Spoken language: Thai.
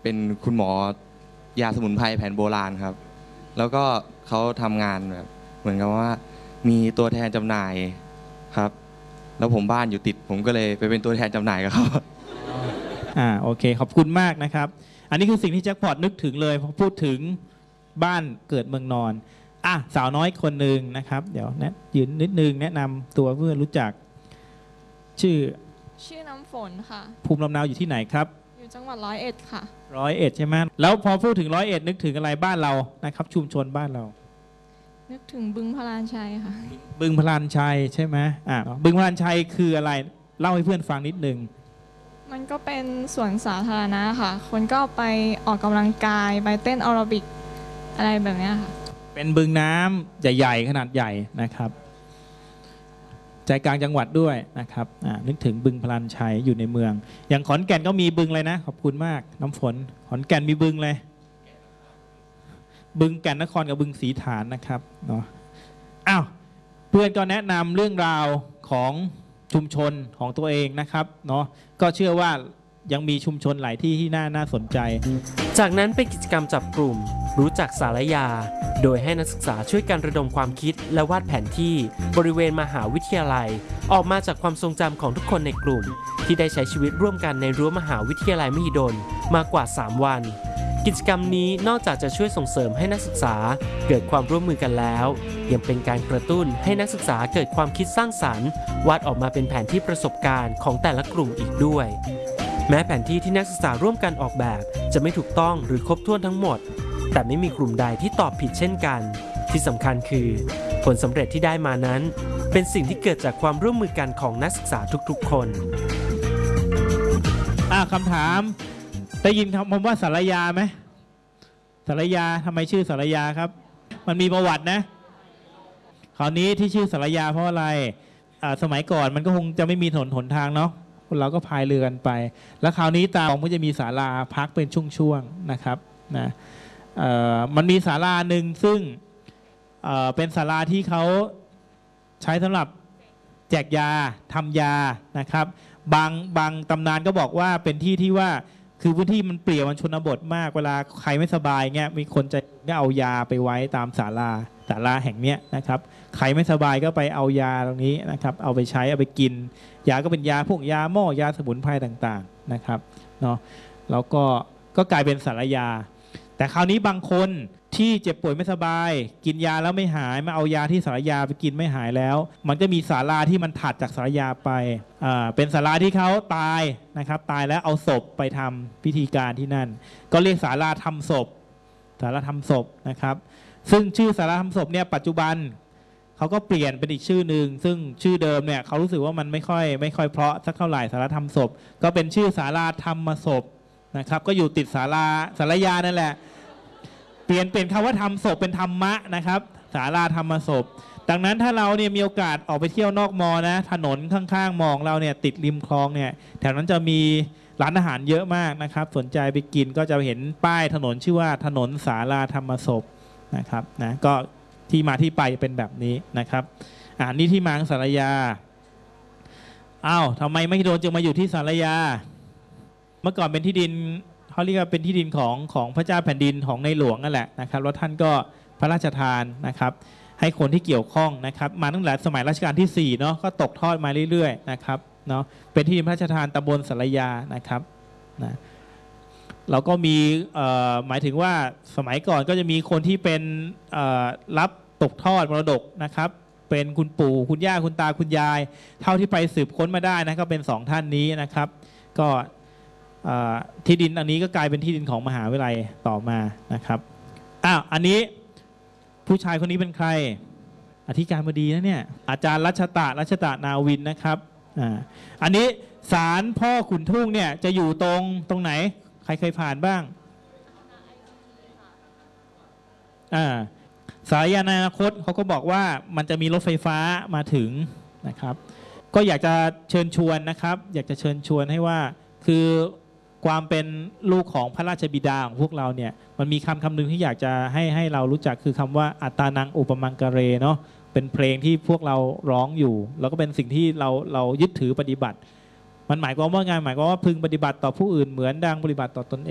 เป็นคุณหมอยาสมุนไพรแผนโบราณครับแล้วก็เขาทำงานแบบเหมือนกับว่ามีตัวแทนจำหน่ายครับแล้วผมบ้านอยู่ติดผมก็เลยไปเป็นตัวแทนจำหน่ายกับเขาโอเคขอบคุณมากนะครับอันนี้คือสิ่งที่แจ็คพอตนึกถึงเลยพอพูดถึงบ้านเกิดเมืองนอนสาวน้อยคนหนึ่งนะครับเดี๋ยวยืนนิดนึงแนะนำตัวเพื่อรู้จักชื่อน้ำฝนค่ะภูมิลำเนาอยู่ที่ไหนครับอยู่จังหวัด101ค่ะ 101ใช่ไหมแล้วพอพูดถึง101นึกถึงอะไรบ้านเรานะครับชุมชนบ้านเรานึกถึงบึงพลานชัยค่ะบึงพลานชัยใช่ไหมบึงพลานชัยคืออะไรเล่าให้เพื่อนฟังนิดนึงมันก็เป็นสวนสาธารณะค่ะคนก็ไปออกกำลังกายไปเต้นแอโรบิกอะไรแบบนี้ค่ะเป็นบึงน้ำใหญ่ๆขนาดใหญ่นะครับใจกลางจังหวัดด้วยนะครับนึกถึงบึงพลานชัยอยู่ในเมืองอย่างขอนแก่นก็มีบึงเลยนะขอบคุณมากน้ำฝนขอนแก่นมีบึงเลยบึงแก่นนครกับบึงศรีฐานนะครับเนาะเพื่อนก็แนะนำเรื่องราวของชุมชนของตัวเองนะครับเนาะก็เชื่อว่ายังมีชุมชนหลายที่ที่น่าสนใจจากนั้นเป็นกิจกรรมจับกลุ่มรู้จักสารยาโดยให้นักศึกษาช่วยกันระดมความคิดและวาดแผนที่บริเวณมหาวิทยาลัยออกมาจากความทรงจำของทุกคนในกลุ่มที่ได้ใช้ชีวิตร่วมกันในรั้วมหาวิทยาลัยมหิดลมากว่า3วันกิจกรรมนี้นอกจากจะช่วยส่งเสริมให้นักศึกษาเกิดความร่วมมือกันแล้วยังเป็นการกระตุ้นให้นักศึกษาเกิดความคิดสร้างสรรค์วาดออกมาเป็นแผนที่ประสบการณ์ของแต่ละกลุ่มอีกด้วยแม้แผนที่ที่นักศึกษาร่วมกันออกแบบจะไม่ถูกต้องหรือครบถ้วนทั้งหมดแต่ไม่มีกลุ่มใดที่ตอบผิดเช่นกันที่สำคัญคือผลสำเร็จที่ได้มานั้นเป็นสิ่งที่เกิดจากความร่วมมือกันของนักศึกษาทุกๆคนคำถามได้ยินคำว่าสารยาไหมสารยาทำไมชื่อสารยาครับมันมีประวัตินะคราวนี้ที่ชื่อสารยาเพราะอะไรสมัยก่อนมันก็คงจะไม่มีถนนหนทางเนาะเราก็พายเรือกันไปแล้วคราวนี้ตามมันจะมีศาลาพักเป็นช่วงๆนะครับนะมันมีศาลาหนึ่งซึ่งเป็นศาลาที่เขาใช้สำหรับแจกยาทำยานะครับบางตำนานก็บอกว่าเป็นที่ที่ว่าคือพื้นที่มันเปลี่ยวมันชนบทมากเวลาใครไม่สบายเงี้ยมีคนจะเอายาไปไว้ตามศาลาแห่งเนี้ยนะครับใครไม่สบายก็ไปเอายาตรงนี้นะครับเอาไปใช้เอาไปกินยาก็เป็นยาพวกยาหม้อยาสมุนไพรต่างๆนะครับเนาะแล้วก็กลายเป็นสารยาแต่คราวนี้บางคนที่เจ็บป่วยไม่สบายกินยาแล้วไม่หายมาเอายาที่สารยาไปกินไม่หายแล้วมันก็มีศาลาที่มันถัดจากสารยาไปเป็นศาลาที่เขาตายนะครับตายแล้วเอาศพไปทำพิธีการที่นั่นก็เรียกศาลาทำศพนะครับซึ่งชื่อศาลาทำศพเนี่ยปัจจุบันเขาก็เปลี่ยนเป็นอีกชื่อหนึ่งซึ่งชื่อเดิมเนี่ยเขารู้สึกว่ามันไม่ค่อยเพราะสักเท่าไหร่ศาลาทำศพก็เป็นชื่อศาลาธรรมศพนะครับก็อยู่ติดศาลายานั่นแหละเปลี่ยนคำว่าทำศพเป็นธรรมะนะครับศาลาธรรมศพดังนั้นถ้าเราเนี่ยมีโอกาสออกไปเที่ยวนอกมอนะถนนข้างๆมองเราเนี่ยติดริมคลองเนี่ยแถวนั้นจะมีร้านอาหารเยอะมากนะครับสนใจไปกินก็จะเห็นป้ายถนนชื่อว่าถนนศาลาธรรมศพนะครับนะก็ที่มาที่ไปเป็นแบบนี้นะครับนี่ที่มาของสารยาทำไมไม่โดนจึงมาอยู่ที่สารยาเมื่อก่อนเป็นที่ดินเขาเรียกว่าเป็นที่ดินของพระเจ้าแผ่นดินของในหลวงนั่นแหละนะครับแล้วท่านก็พระราชทานนะครับให้คนที่เกี่ยวข้องนะครับมาตั้งแต่สมัยรัชกาลที่4เนาะก็ตกทอดมาเรื่อยๆนะครับเนาะเป็นที่ดินพระราชทานตำบลสารยานะครับนะเราก็มีหมายถึงว่าสมัยก่อนก็จะมีคนที่เป็นรับตกทอดมรดกนะครับเป็นคุณปู่คุณย่าคุณตาคุณยายเท่าที่ไปสืบค้นมาได้นะก็เป็น2ท่านนี้นะครับก็ที่ดินอันนี้ก็กลายเป็นที่ดินของมหาวิทยาลัยต่อมานะครับอันนี้ผู้ชายคนนี้เป็นใครอธิการบดีนะเนี่ยอาจารย์รัชตะนาวินนะครับอันนี้ศาลพ่อขุนทุ่งเนี่ยจะอยู่ตรงไหนใครเคยผ่านบ้างสารยาในอนาคตเขาก็บอกว่ามันจะมีรถไฟฟ้ามาถึงนะครับก็อยากจะเชิญชวนนะครับอยากจะเชิญชวนให้ว่าคือความเป็นลูกของพระราชบิดาของพวกเราเนี่ยมันมีคำหนึ่งที่อยากจะให้เรารู้จักคือคำว่าอัตตานังอุปมังกเรเนาะเป็นเพลงที่พวกเราร้องอยู่แล้วก็เป็นสิ่งที่เรายึดถือปฏิบัติมันหมายความว่าไงหมายความว่าพึงปฏิบัติต่อผู้อื่นเหมือนดังปฏิบัติต่อตน